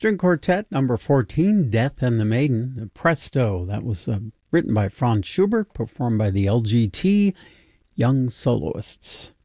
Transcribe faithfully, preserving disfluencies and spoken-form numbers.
String Quartet, number fourteen, Death and the Maiden, Presto. That was uh, written by Franz Schubert, performed by the L G T Young Soloists.